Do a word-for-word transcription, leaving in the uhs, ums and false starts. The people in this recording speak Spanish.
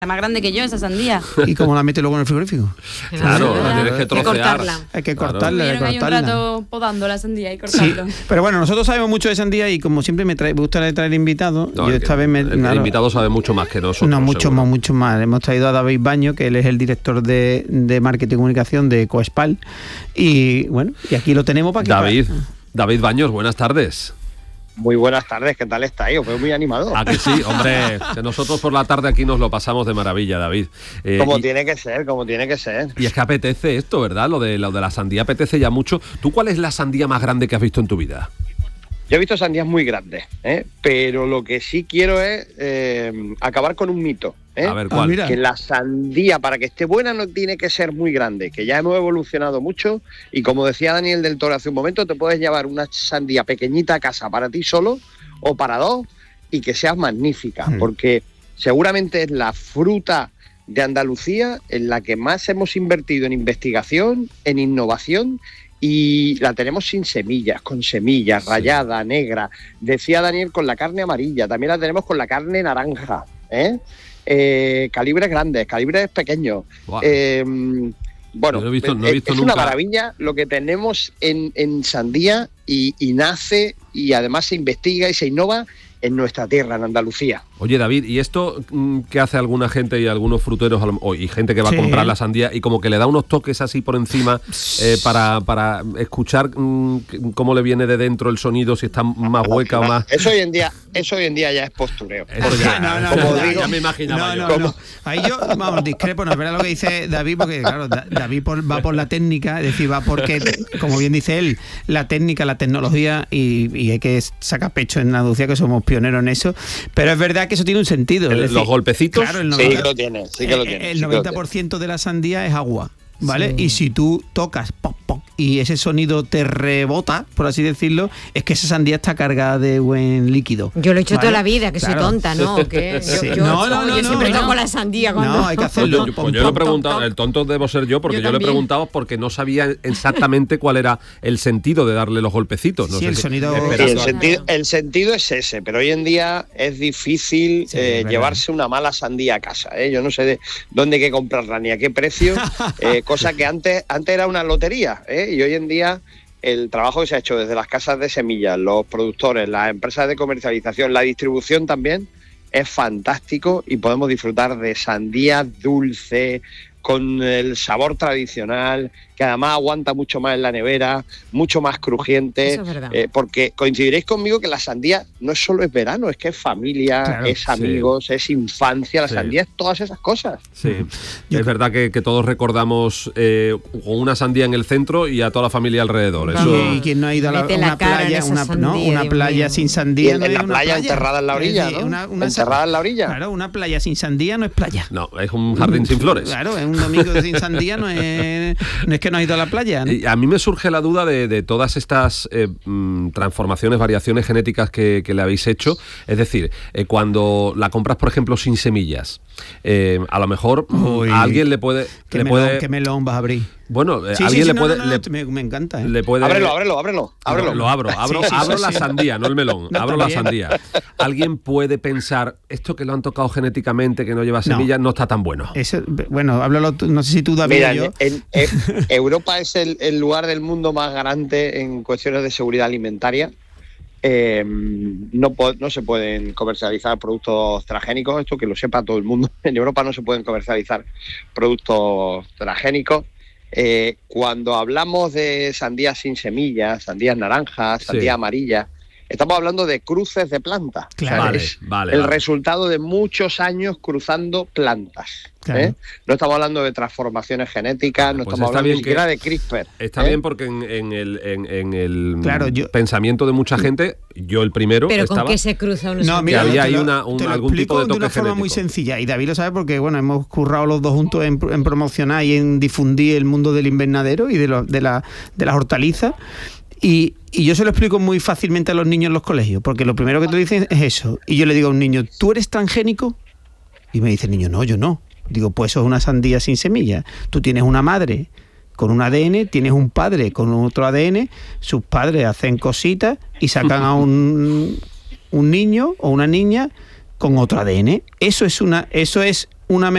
más grande que yo esa sandía. ¿Y cómo la mete luego en el frigorífico? Claro, la tienes que trocear. cortarla. Hay que Claro. cortarla, hay que Hay un cortarla. rato podando la sandía y Sí, cortando. pero bueno, nosotros sabemos mucho de sandía y como siempre me, trae, me gusta traer invitados. No, yo el esta que- vez me... el, claro, el invitado sabe mucho más que nosotros. no, mucho seguro. más, mucho más. Hemos traído a David Baño, que él es el director de, de marketing y comunicación de Coespal. Y bueno, y aquí lo tenemos para que... David, David Baños, buenas tardes. Muy buenas tardes, ¿qué tal estáis? Os veo muy animado. ¿A que sí? Hombre, que nosotros por la tarde aquí nos lo pasamos de maravilla, David. Eh, Como y, tiene que ser, como tiene que ser. y es que apetece esto, ¿verdad? Lo de, lo de la sandía apetece ya mucho. ¿Tú cuál es la sandía más grande que has visto en tu vida? Yo he visto sandías muy grandes, ¿eh? Pero lo que sí quiero es eh, acabar con un mito. ¿eh? A ver, Ah, ¿cuál? mira. Que la sandía, para que esté buena, no tiene que ser muy grande, que ya hemos evolucionado mucho y como decía Daniel del Toro hace un momento, te puedes llevar una sandía pequeñita a casa para ti solo o para dos y que sea magnífica, Hmm. porque seguramente es la fruta de Andalucía en la que más hemos invertido en investigación, en innovación, y la tenemos sin semillas, con semillas, Sí. rayada, negra. Decía Daniel, con la carne amarilla, también la tenemos con la carne naranja, ¿eh? Eh, calibres grandes, calibres pequeños. Buah. Eh, bueno, Yo no he visto- no he es- visto es nunca- una maravilla lo que tenemos en, en sandía y, y nace y además se investiga y se innova en nuestra tierra, en Andalucía. Oye, David, ¿y esto mm, que hace alguna gente y algunos fruteros a lo- o- y gente que va Sí. a comprar la sandía y como que le da unos toques así por encima eh, para, para escuchar mm, cómo le viene de dentro el sonido, si está más hueca o más? Eso hoy en día, eso hoy en día ya es postureo. Eso ya, No, no, como no, digo, no. ya me imaginaba No, yo. no, no. Ahí yo, vamos, discrepo, no es verdad lo que dice David, porque claro, Da- David por- va por la técnica, es decir, va porque, como bien dice él, la técnica, la tecnología, y, y hay que sacar pecho en Andalucía, que somos pioneros en eso, pero es verdad que eso tiene un sentido. El- es decir, los golpecitos. Claro, el Sí noventa que lo tiene, sí que lo tiene. el sí que lo noventa por ciento de la sandía es agua, ¿vale? Sí. Y si tú tocas pop, pop, y ese sonido te rebota, por así decirlo, es que esa sandía está cargada de buen líquido. Yo lo he hecho ¿vale? toda la vida, que Claro. soy tonta, ¿no? ¿O qué? Yo, Sí. yo- No, no, no, yo no, siempre no. toco la sandía cuando... No, hay que Pues hacerlo. yo, pues yo lo he preguntado, el tonto debo ser yo, porque Yo yo, le he también. preguntado porque no sabía exactamente cuál era el sentido de darle los golpecitos. No Sí, sé el si- sonido- Sí, espera, el, no- sentido, el sentido es ese, pero hoy en día es difícil Sí, eh, es verdad. llevarse una mala sandía a casa. ¿eh? Yo no sé de dónde hay que comprarla ni a qué precio, eh, cosa que antes, antes era una lotería. ¿eh? Y hoy en día el trabajo que se ha hecho desde las casas de semillas, los productores, las empresas de comercialización, la distribución también es fantástico y podemos disfrutar de sandía dulce, con el sabor tradicional, que además aguanta mucho más en la nevera, mucho más crujiente, Eso es verdad. eh, porque coincidiréis conmigo que la sandía no solo es verano, es que es familia, Claro, es amigos, es infancia, la Sí. sandía es todas esas cosas. Sí, es verdad que, que todos recordamos eh, con una sandía en el centro y a toda la familia alrededor. Eso, Y quien no ha ido a la, Mete la una cara en playa, esa una, ¿no? sandía, una Dios playa mío. sin Y sandía en, no en es la una playa, enterrada en la Es orilla, decir, ¿no? una- una enterrada en la orilla. Claro, una playa sin sandía no es playa. no, es un jardín sin flores. Claro, es un domingo sin sandía, no es, no es que no ha ido a la playa, ¿no? Y a mí me surge la duda de, de todas estas eh, mm, transformaciones, variaciones genéticas que, que le habéis hecho. Es decir, eh, cuando la compras, por ejemplo, sin semillas, eh, a lo mejor mm, Uy, a alguien le puede... ¿Qué le melón, puede qué melón vas a abrir? bueno, eh, Sí, a sí, alguien sí, le no, puede... no, no, le, me, me encanta. ¿eh? le puede Ábrelo, ábrelo, ábrelo, ábrelo. Lo, lo abro, abro, Sí, sí, abro sí, la sí. sandía, no el melón. No, abro también. la sandía. Alguien puede pensar, esto que lo han tocado genéticamente, que no lleva semillas, no, está tan bueno. Eso, bueno, háblalo tú, no sé si tú, David, Mira, o yo. en, en- Europa es el, el lugar del mundo más garante en cuestiones de seguridad alimentaria. Eh, no, po- no se pueden comercializar productos transgénicos, esto que lo sepa todo el mundo. En Europa no se pueden comercializar productos transgénicos. Eh, cuando hablamos de sandías sin semillas, sandías naranjas, Sí. sandías amarillas, estamos hablando de cruces de plantas. Claro. Vale, es vale, el vale. resultado de muchos años cruzando plantas. Claro. ¿eh? No estamos hablando de transformaciones genéticas, no Pues estamos está hablando bien ni siquiera que- de CRISPR. Está ¿eh? bien porque en, en el, en, en el Claro, yo- pensamiento de mucha gente, yo el primero Pero estaba... ¿con qué se cruza uno? No, sandía? mira, había te ahí lo- una- un- te lo algún tipo explico de toque una forma muy genético. sencilla. Y David lo sabe porque, bueno, hemos currado los dos juntos en, en promocionar y en difundir el mundo del invernadero y de, lo- de, la, de las hortalizas. Y, y yo se lo explico muy fácilmente a los niños en los colegios, porque lo primero que te dicen es eso. Y yo le digo a un niño, ¿tú eres transgénico? Y me dice el niño, no, yo no. Digo, pues eso es una sandía sin semillas. Tú tienes una madre con un A D N, tienes un padre con otro A D N, sus padres hacen cositas y sacan a un, un niño o una niña con otro A D N. Eso es una, eso es una mejor